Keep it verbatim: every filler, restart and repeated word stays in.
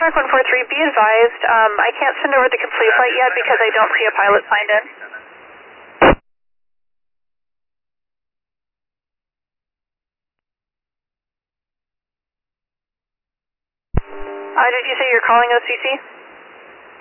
Monarch one four three, be advised, um, I can't send over the complete flight yet because I don't see a pilot signed in. Uh, did you say you're calling O C C?